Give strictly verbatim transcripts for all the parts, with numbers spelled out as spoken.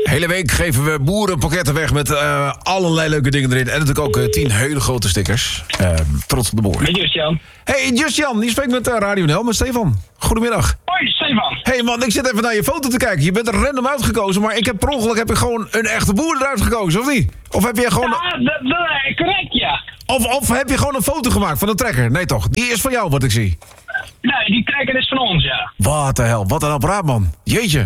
Hele week geven we boerenpakketten weg met uh, allerlei leuke dingen erin. En natuurlijk ook uh, tien hele grote stickers. Uh, trots op de boer. Met Just-Jan. Hey, Just-Jan, die spreekt met uh, Radio N L, met Stefan. Goedemiddag. Hoi, Stefan. Hey man, ik zit even naar je foto te kijken. Je bent er random uitgekozen, maar ik heb per ongeluk heb ik gewoon een echte boer eruit gekozen, of niet? Of heb je gewoon... Ja, dat, dat, correct, ja. Of, of heb je gewoon een foto gemaakt van de trekker? Nee toch, die is van jou, wat ik zie. Nee, die trekker is van ons, ja. Wat de hel, wat een apparaat, man. Jeetje.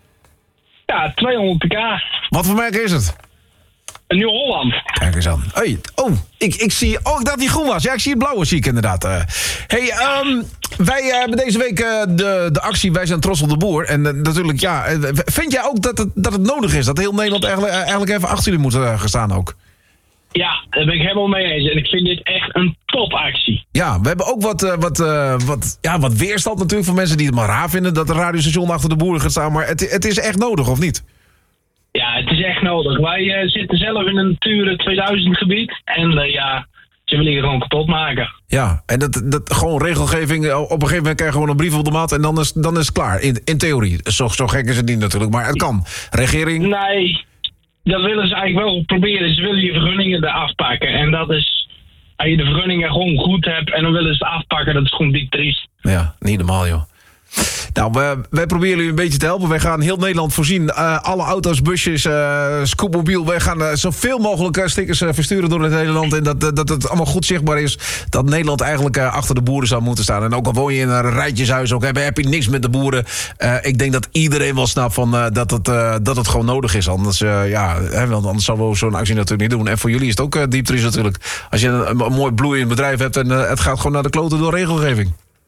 Ja, tweehonderd pk. Wat voor merk is het? Een Nieuw-Holland. Kijk eens aan. Hey, oh, ik, ik zie... Oh, ik dacht die groen was. Ja, ik zie het blauwe, zie ik inderdaad. Uh, hey, um, wij uh, hebben deze week uh, de, de actie Wij zijn trots op de boer. En uh, natuurlijk, ja... Uh, vind jij ook dat het, dat het nodig is? Dat heel Nederland eigenlijk, uh, eigenlijk even achter jullie moet uh, gaan staan ook? Ja, daar ben ik helemaal mee eens. En ik vind dit echt een topactie. Ja, we hebben ook wat, uh, wat, uh, wat, ja, wat weerstand natuurlijk van mensen die het maar raar vinden... dat een radiostation achter de boeren gaat staan. Maar het, het is echt nodig, of niet? Ja, het is echt nodig. Wij uh, zitten zelf in een Natura tweeduizend gebied. En uh, ja, ze willen hier gewoon kapot maken. Ja, en dat, dat gewoon regelgeving... op een gegeven moment krijg je gewoon een brief op de mat... en dan is, dan is het klaar, in, in theorie. Zo, zo gek is het niet natuurlijk, maar het kan. Regering... Nee, dat willen ze eigenlijk wel proberen. Ze willen je vergunningen eraf pakken. En dat is... Als je de vergunningen gewoon goed hebt en dan willen ze het afpakken... dat is gewoon diep triest. Ja, niet normaal, joh. Nou, we, wij proberen jullie een beetje te helpen. Wij gaan heel Nederland voorzien. Uh, alle auto's, busjes, uh, scootmobiel. Wij gaan uh, zoveel mogelijk uh, stickers uh, versturen door het hele land. En dat, uh, dat het allemaal goed zichtbaar is. Dat Nederland eigenlijk uh, achter de boeren zou moeten staan. En ook al woon je in een rijtjeshuis, ook heb, heb je niks met de boeren. Uh, ik denk dat iedereen wel snapt van, uh, dat, het, uh, dat het gewoon nodig is. Anders, uh, ja, hè, want anders zouden we zo'n actie natuurlijk niet doen. En voor jullie is het ook uh, diep triest natuurlijk. Als je een, een mooi bloeiend bedrijf hebt en uh, het gaat gewoon naar de kloten door regelgeving.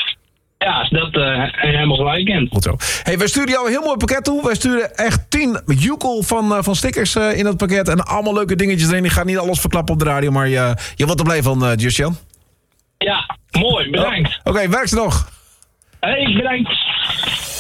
Ja, dat uh, helemaal gelijk in. Goed zo. Hey, wij sturen jou een heel mooi pakket toe. Wij sturen echt tien joekel van, uh, van stickers uh, in dat pakket. En allemaal leuke dingetjes erin. Ik ga niet alles verklappen op de radio, maar uh, je wordt er blij van, uh, Just-Jan. Ja, mooi. Bedankt. Oh, Oké, okay, werk ze nog. Hey, bedankt.